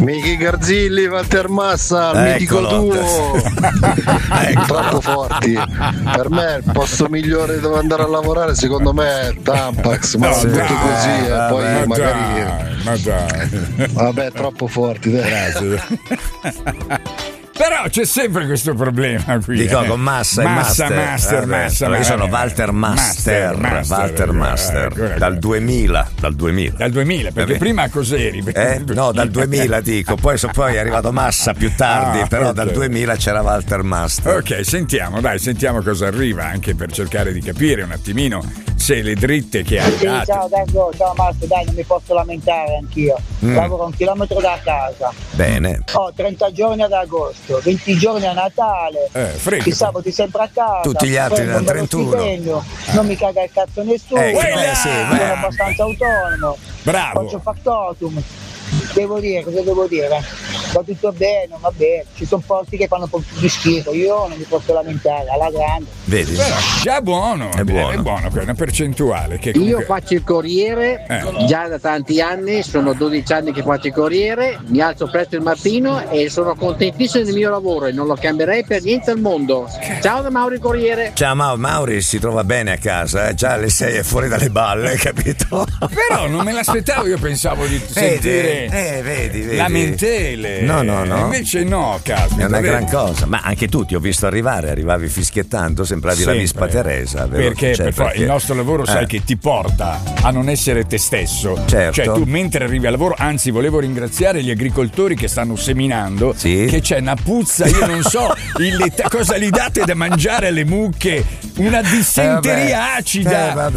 Michi Garzilli, Walter Massa, il mitico duo. Troppo forti. Per me il posto migliore dove andare a lavorare secondo me è Tampax, ma detto così poi magari ma dai. Vabbè, troppo forti, dai. Grazie. Però c'è sempre questo problema qui. Dico con Massa e Master. Io sono Walter Master. Dal 2000. Dal 2000, perché prima cos'eri? No, dal 2000 dico. Poi è arrivato Massa più tardi, però dal 2000 c'era Walter Master. Ok, sentiamo cosa arriva, anche per cercare di capire un attimino se le dritte che hai dato. Ciao Dango, ciao Master, dai, non mi posso lamentare anch'io. Lavoro a 1 chilometro da casa. Bene. Ho 30 giorni ad agosto, 20 giorni a Natale, i sabati sempre a casa, tutti gli altri da 31. Non mi caga il cazzo nessuno, sono abbastanza autonomo. Bravo. Faccio factotum. Cosa devo dire? Va tutto bene, va bene. Ci sono posti che fanno un po' più di schifo. Io non mi posso lamentare, alla grande. Vedi? Però già buono, è buono, è una percentuale che comunque... Io faccio il corriere già da tanti anni, sono 12 anni che faccio il corriere, mi alzo presto il mattino e sono contentissimo del mio lavoro e non lo cambierei per niente al mondo. Ciao da Mauri Corriere. Ciao Mauri, si trova bene a casa, già alle 6 è fuori dalle balle, capito? Però non me l'aspettavo, io pensavo di sentire vedi. lamentele. No. Invece no, caspita. È una gran cosa. Ma anche tu ti ho visto arrivavi fischiettando, sembravi la Vispa Teresa. Vero? Perché il nostro lavoro sai che ti porta a non essere te stesso. Certo. Cioè tu mentre arrivi al lavoro, anzi volevo ringraziare gli agricoltori che stanno seminando, che c'è una puzza, io non so cosa gli date da mangiare alle mucche, una dissenteria acida.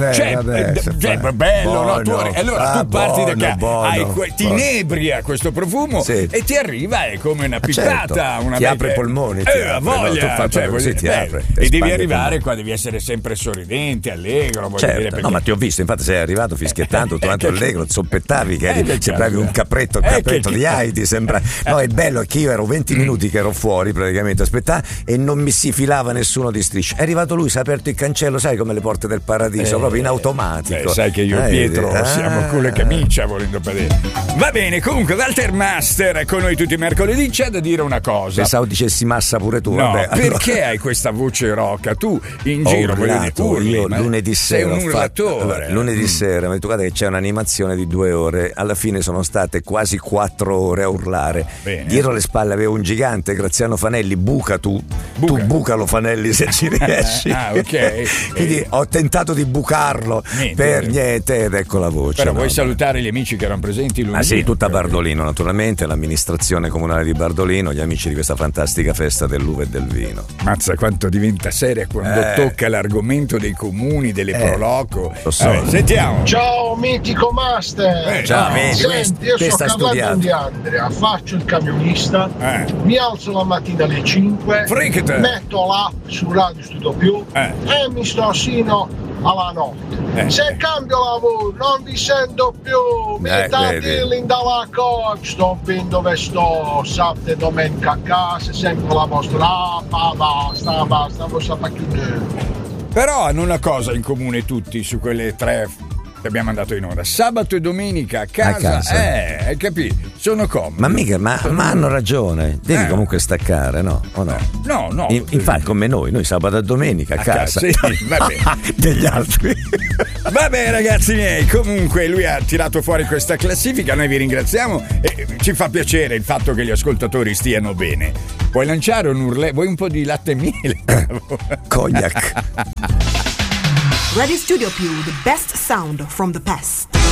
Bello, no? Allora tu parti da qua, ti inebria questo profumo e ti arriva, è come una pippata, certo. Ti apre i polmoni, ha voglia, ti apre. E devi arrivare qua, devi essere sempre sorridente, allegro, certo. dire, perché... No, ma ti ho visto, infatti sei arrivato fischiettando, tutto quanto allegro, zoppettavi che sembravi un capretto di Heidi, sembra. No, è bello che io ero 20 minuti che ero fuori praticamente aspettare e non mi si filava nessuno di striscia. È arrivato lui, si è aperto il cancello, sai come le porte del paradiso, proprio in automatico. Sai che io e Pietro siamo con le camicia volendo vedere. Va bene, comunque Walter Master con noi tutti i mercoledì. C'è da dire una cosa. Pensavo dicessi Massa pure tu. No, vabbè, perché hai questa voce rocca? Tu in giro urli, io lunedì sera sei un urlatore. Lunedì sera mi guarda che c'è un'animazione di 2 ore, alla fine sono state quasi 4 ore a urlare. Bene. Dietro le spalle avevo un gigante, Graziano Fanelli, tu bucalo Fanelli se ci riesci. Ok. Quindi ho tentato di bucarlo per niente ed ecco la voce. Però vuoi salutare gli amici che erano presenti lunedì? Sì, tutta Bardolino naturalmente, l'amministrazione comunale di Bardolino, gli amici di questa fantastica festa dell'uva e del vino. Mazza quanto diventa seria quando tocca l'argomento dei comuni, delle proloco. Lo so. Sentiamo. Ciao mitico Master. Ciao amici. Senti, io sono Carlo di Andrea, faccio il camionista, mi alzo la mattina alle 5, metto l'app su Radio Studio Più e mi sto sino alla notte. Se cambio lavoro non vi sento più, mi date l'indalla coach, sto ben dove sto, sabato e domenica a casa, sempre la vostra app, basta, non so più niente. Però hanno una cosa in comune tutti su quelle 3 che abbiamo mandato in onda, sabato e domenica a casa. Hai capito? Sono comodi. Ma mica, ma hanno ragione, devi comunque staccare, no? O no? No. Infatti come noi sabato e domenica a casa. Sì, va bene. Degli altri. Va bene ragazzi miei, comunque lui ha tirato fuori questa classifica, noi vi ringraziamo e ci fa piacere il fatto che gli ascoltatori stiano bene. Puoi lanciare un urle? Vuoi un po' di latte e miele? Cognac. Radio Studio Più, the best sound from the past.